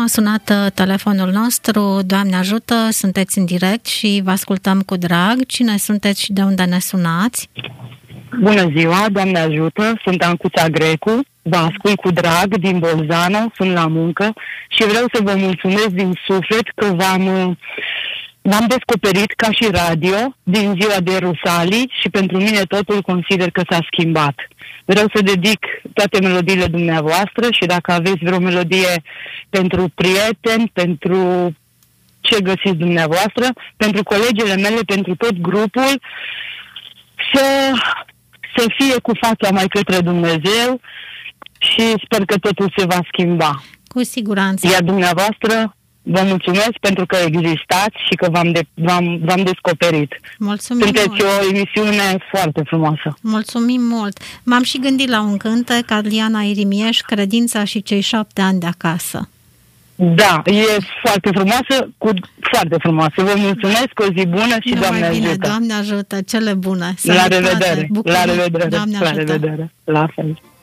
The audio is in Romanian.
sunat telefonul nostru. Doamne ajută, sunteți în direct și vă ascultăm cu drag. Cine sunteți și de unde ne sunați? Bună ziua, Doamne ajută, sunt Ancuța Grecu, vă ascult cu drag din Bolzano, sunt la muncă și vreau să vă mulțumesc din suflet că v-am descoperit ca și radio din ziua de Rusalii și pentru mine totul consider că s-a schimbat. Vreau să dedic toate melodiile dumneavoastră și dacă aveți vreo melodie pentru prieteni, pentru ce găsiți dumneavoastră, pentru colegele mele, pentru tot grupul, să fie cu fața mai către Dumnezeu și sper că totul se va schimba. Cu siguranță. Iar dumneavoastră, vă mulțumesc pentru că existați și că v-am descoperit. Mulțumim. Sunteți mult. o emisiune foarte frumoasă. Mulțumim mult. M-am și gândit la un cântec, Adriana Irimieș, Credința și cei 7 ani de acasă. Da, e foarte frumoasă, foarte frumoasă. Vă mulțumesc, o zi bună și Doamne ajută. Doamne ajută, cele bune. La revedere. Bucurii. La revedere. Doamne La ajută. revedere. La fel.